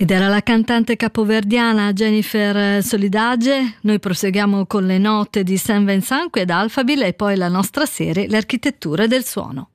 Ed era la cantante capoverdiana Jennifer Solidage. Noi proseguiamo con le note di Saint Vincent ed Alphaville e poi la nostra serie Le architetture del suono.